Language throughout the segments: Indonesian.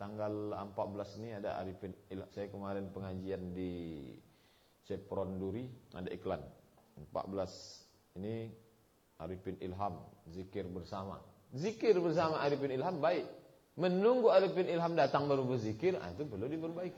tanggal 14 ini ada Arifin Ilham. Saya kemarin pengajian di Cepron Duri, ada iklan. 14 ini Arifin Ilham, zikir bersama. Zikir bersama Arifin Ilham baik. Menunggu Arifin Ilham datang baru berzikir, itu perlu diperbaiki.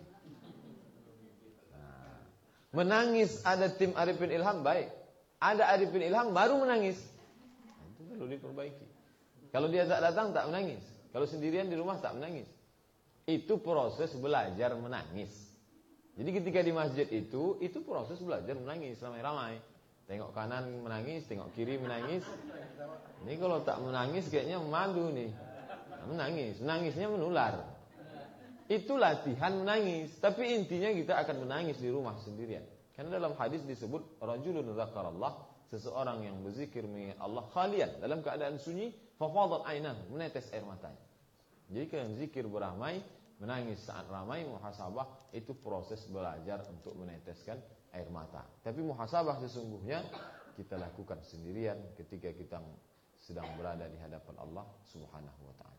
Menangis ada tim Arifin Ilham baik. Ada Arifin Ilham baru menangis, itu perlu diperbaiki. Kalau dia tak datang tak menangis. Kalau sendirian di rumah tak menangis. Itu proses belajar menangis. Jadi ketika di masjid itu proses belajar menangis ramai-ramai. Tengok kanan menangis, tengok kiri menangis. Ini kalau tak menangis kayaknya malu nih. Menangis, menangisnya menular. Itu latihan menangis. Tapi intinya kita akan menangis di rumah sendirian. Karena dalam hadis disebut rajulun dzakarallah, seseorang yang berzikir mengingat Allah khalian, dalam keadaan sunyi, fafadat ainahu, menetes air matanya. Jadi kalau zikir beramai, menangis saat ramai, muhasabah itu proses belajar untuk meneteskan air mata. Tapi muhasabah sesungguhnya kita lakukan sendirian ketika kita sedang berada di hadapan Allah Subhanahu wa taala.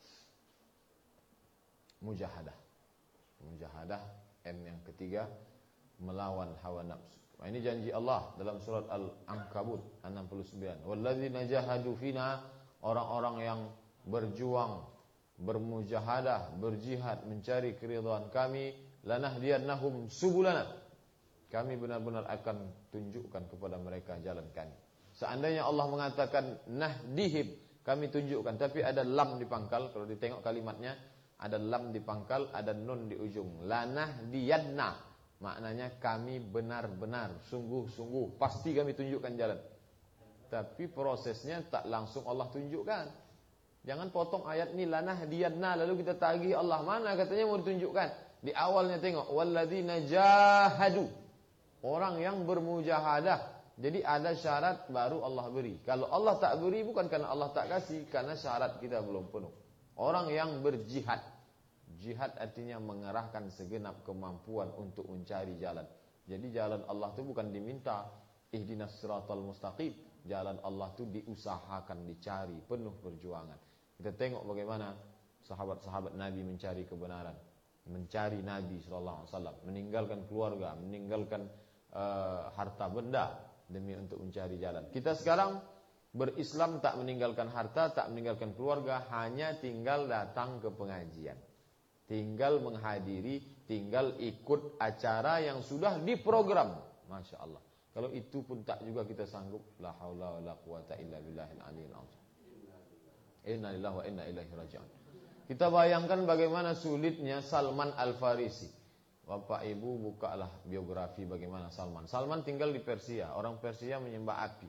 Mujahadah. Mujahadah M yang ketiga, melawan hawa nafsu. Nah, ini janji Allah dalam surat Al-Ankabut 69. Walladzina jahadu fina, orang-orang yang berjuang, bermujahadah, berjihad mencari keridhaan kami, lanahdiyannahum subulana. Kami benar-benar akan tunjukkan kepada mereka jalan kami. Seandainya Allah mengatakan nahdihim, kami tunjukkan, tapi ada lam di pangkal. Kalau ditengok kalimatnya, ada lam di pangkal, ada nun di ujung. Lanahdiyanna, maknanya kami benar-benar, sungguh-sungguh, pasti kami tunjukkan jalan. Tapi prosesnya tak langsung Allah tunjukkan. Jangan potong ayat ini lanahdiyanna lalu kita tagih Allah, mana katanya mau ditunjukkan. Di awalnya tengok walladzina jahadu, orang yang bermujahadah. Jadi ada syarat baru Allah beri. Kalau Allah tak beri bukan karena Allah tak kasih, karena syarat kita belum penuh. Orang yang berjihad, jihad artinya mengerahkan segenap kemampuan untuk mencari jalan. Jadi jalan Allah itu bukan diminta ihdinas siratal mustaqim. Jalan Allah itu diusahakan, dicari, penuh perjuangan. Kita tengok bagaimana sahabat-sahabat Nabi mencari kebenaran, mencari Nabi SAW, meninggalkan keluarga, meninggalkan harta benda demi untuk mencari jalan. Kita sekarang berislam tak meninggalkan harta, tak meninggalkan keluarga, hanya tinggal datang ke pengajian, tinggal menghadiri, tinggal ikut acara yang sudah diprogram. Masya Allah. Kalau itu pun tak juga kita sanggup. La haula wa la quwata illa billahil aliyil azim. Inna lillahi wa inna ilaihi raji'un. Kita bayangkan bagaimana sulitnya Salman Al-Farisi. Bapak Ibu bukalah biografi bagaimana Salman. Salman tinggal di Persia. Orang Persia menyembah api.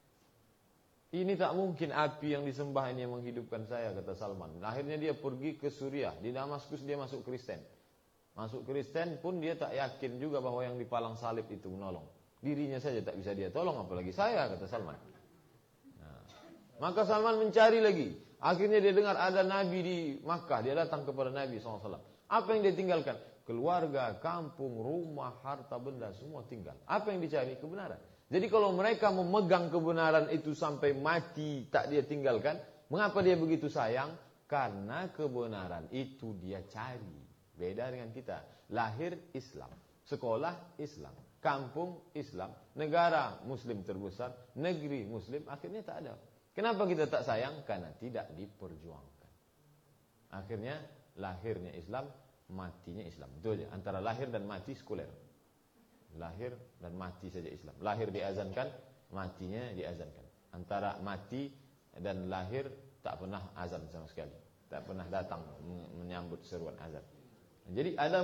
Ini tak mungkin api yang disembah ini yang menghidupkan saya, kata Salman. Akhirnya dia pergi ke Suriah. Di Damaskus dia masuk Kristen. Masuk Kristen pun dia tak yakin juga bahwa yang dipalang salib itu menolong. Dirinya saja tak bisa dia tolong, apalagi saya, kata Salman. Nah, maka Salman mencari lagi. Akhirnya dia dengar ada Nabi di Makkah. Dia datang kepada Nabi SAW. Apa yang dia tinggalkan? Keluarga, kampung, rumah, harta benda, semua tinggal. Apa yang dicari? Kebenaran. Jadi kalau mereka memegang kebenaran itu sampai mati tak dia tinggalkan, mengapa dia begitu sayang? Karena kebenaran itu dia cari. Beda dengan kita. Lahir Islam, sekolah Islam, kampung Islam, negara Muslim terbesar, negeri Muslim, akhirnya tak ada. Kenapa kita tak sayang? Karena tidak diperjuangkan. Akhirnya lahirnya Islam, matinya Islam. Betul ya? Antara lahir dan mati sekuler. Lahir dan mati saja Islam. Lahir diazankan, matinya diazankan. Antara mati dan lahir tak pernah azan sama sekali. Tak pernah datang menyambut seruan azan. Jadi ada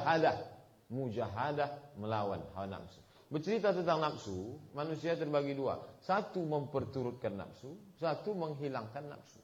mujahadah melawan hawa nafsu. Bercerita tentang nafsu, manusia terbagi dua. Satu memperturutkan nafsu, satu menghilangkan nafsu.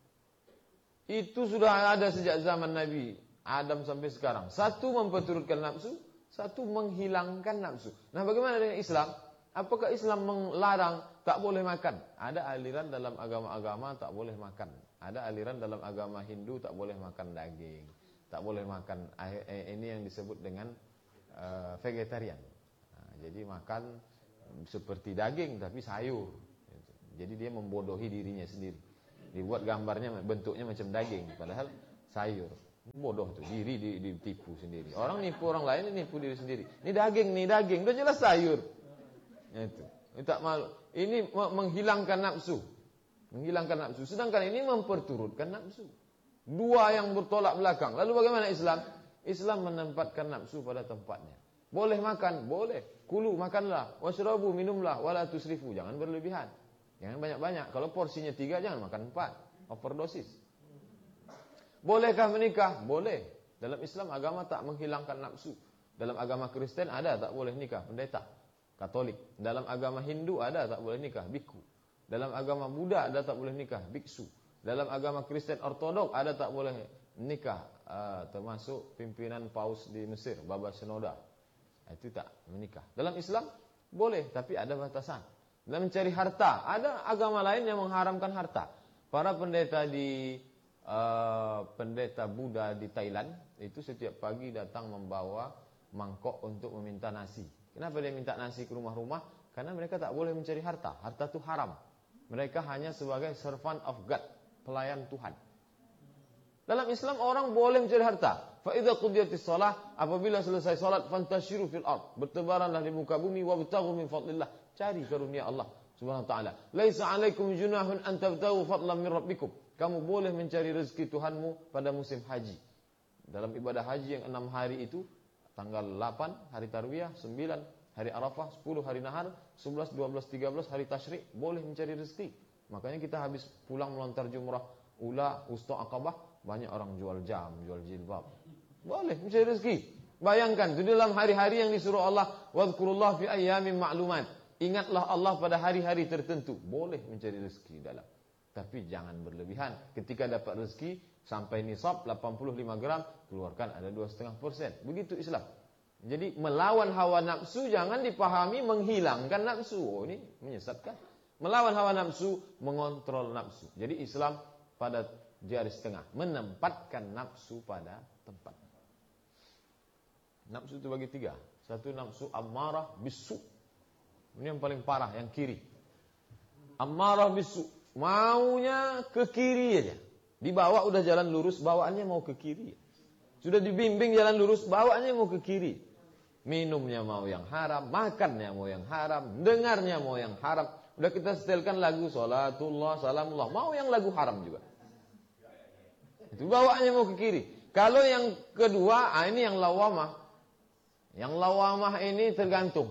Itu sudah ada sejak zaman Nabi Adam sampai sekarang. Satu memperturutkan nafsu, satu menghilangkan nafsu. Nah, bagaimana dengan Islam? Apakah Islam melarang tak boleh makan? Ada aliran dalam agama-agama tak boleh makan. Ada aliran dalam agama Hindu tak boleh makan daging, tak boleh makan. Ini yang disebut dengan vegetarian. Nah, jadi makan seperti daging tapi sayur. Jadi dia membodohi dirinya sendiri. Dibuat gambarnya bentuknya macam daging padahal sayur. Bodoh tuh, diri ditipu sendiri. Orang nipu orang lain, nipu diri sendiri. Ini daging, udah jelas sayur. Itu. Ini tak malu. Ini menghilangkan nafsu. Menghilangkan nafsu. Sedangkan ini memperturutkan nafsu. Dua yang bertolak belakang. Lalu bagaimana Islam? Islam menempatkan nafsu pada tempatnya. Boleh makan, boleh. Kulu, makanlah. Washrabu, minumlah. Wala tusrifu, jangan berlebihan. Jangan banyak-banyak. Kalau porsinya 3, jangan makan 4. Overdosis. Bolehkah menikah? Boleh. Dalam Islam agama tak menghilangkan nafsu. Dalam agama Kristen ada tak boleh nikah, pendeta. Katolik. Dalam agama Hindu ada tak boleh nikah, biku. Dalam agama Buddha ada tak boleh nikah, biksu. Dalam agama Kristen Ortodok ada tak boleh nikah, termasuk pimpinan paus di Mesir, Baba Shenoda. Itu tak menikah. Dalam Islam boleh, tapi ada batasan. Dalam mencari harta, ada agama lain yang mengharamkan harta. Para pendeta pendeta Buddha di Thailand itu setiap pagi datang membawa mangkok untuk meminta nasi. Kenapa dia minta nasi ke rumah-rumah? Karena mereka tak boleh mencari harta. Harta itu haram. Mereka hanya sebagai servant of God, pelayan Tuhan. Dalam Islam orang boleh mencari harta. Fa idza qudiyatis shalah, apabila selesai salat, fantashiru fil ard, bertebaranlah di muka bumi, wabtaghu min fadlillah, cari karunia Allah Subhanahu wa taala. Laisa 'alaikum junahun an tabtaghu fadlan min rabbikum. Kamu boleh mencari rezeki Tuhanmu pada musim haji. Dalam ibadah haji yang 6 hari itu, tanggal 8 hari tarwiyah, 9 hari Arafah, 10 hari Nahar, 11, 12, 13 hari Tasyrik, boleh mencari rezeki. Makanya kita habis pulang melontar jumrah ula, wusta, Aqabah, banyak orang jual jam, jual jilbab. Boleh mencari rezeki. Bayangkan itu dalam hari-hari yang disuruh Allah, wadhkurullah fi ayyamin ma'lumat. Ingatlah Allah pada hari-hari tertentu. Boleh mencari rezeki dalam. Tapi jangan berlebihan. Ketika dapat rezeki sampai nisab 85 gram, keluarkan ada 2,5%. Begitu Islam. Jadi melawan hawa nafsu jangan dipahami menghilangkan nafsu. Oh, ini menyesatkan. Melawan hawa nafsu, mengontrol nafsu. Jadi Islam pada garis tengah, menempatkan nafsu pada tempat. Nafsu itu bagi 3. Satu nafsu ammarah bisu. Ini yang paling parah, yang kiri. Ammarah bisu, maunya ke kiri aja. Dibawa udah jalan lurus, bawaannya mau ke kiri. Sudah dibimbing jalan lurus, bawaannya mau ke kiri. Minumnya mau yang haram, makannya mau yang haram, dengarnya mau yang haram. Udah kita setelkan lagu salatullah, salamullah, mau yang lagu haram juga. Itu bawaannya mau ke kiri. Kalau yang kedua, ini yang lawamah. Yang lawamah ini tergantung.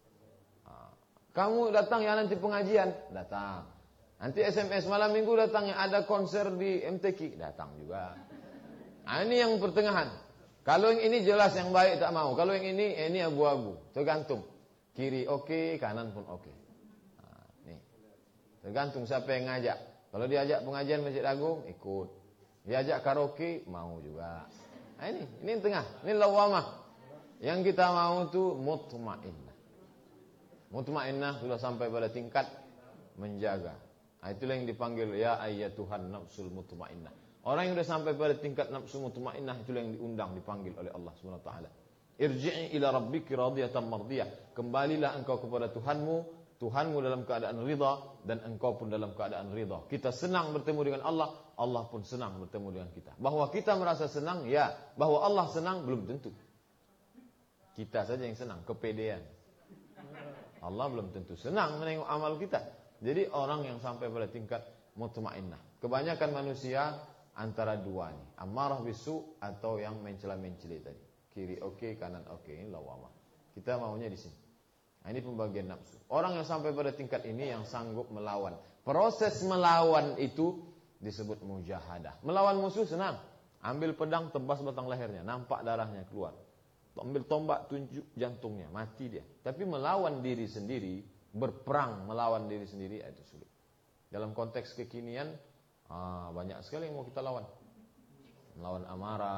Kamu datang ya nanti pengajian, datang. Nanti SMS malam minggu datang, yang ada konser di MTQ, datang juga. Ini yang pertengahan. Kalau yang ini jelas yang baik tak mau. Kalau yang ini abu-abu, tergantung. Kiri oke, kanan pun oke. Nih. Tergantung siapa yang ngajak. Kalau diajak pengajian Masjid Agung, ikut. Diajak karaoke, mau juga. Ini yang tengah. Ini lawamah. Yang kita mau itu mutmainnah. Mutmainnah sudah sampai pada tingkat menjaga. Itulah yang dipanggil ya ayyatuhan nafsul mutmainnah. Orang yang sudah sampai pada tingkat nafsu mutmainnah, itulah yang diundang, dipanggil oleh Allah Subhanahu wa taala. Irji'i ila rabbiki radiyatan mardiyah. Kembalilah engkau kepada Tuhanmu dalam keadaan ridha, dan engkau pun dalam keadaan ridha. Kita senang bertemu dengan Allah, Allah pun senang bertemu dengan kita. Bahwa kita merasa senang, ya. Bahwa Allah senang, belum tentu. Kita saja yang senang, kepedean. Allah belum tentu senang menengok amal kita. Jadi orang yang sampai pada tingkat mutmainnah. Kebanyakan manusia antara dua nih, ammarah bisu atau yang mencela-mencela tadi. Kiri oke, kanan oke, ini lawamah. Kita maunya di sini. Nah, ini pembagian nafsu. Orang yang sampai pada tingkat ini yang sanggup melawan. Proses melawan itu disebut mujahadah. Melawan musuh senang. Ambil pedang, tebas batang lehernya, nampak darahnya keluar. Ambil tombak, tunjuk jantungnya, mati dia. Tapi melawan diri sendiri, berperang melawan diri sendiri, itu sulit. Dalam konteks kekinian, banyak sekali yang mau kita lawan. Melawan amarah.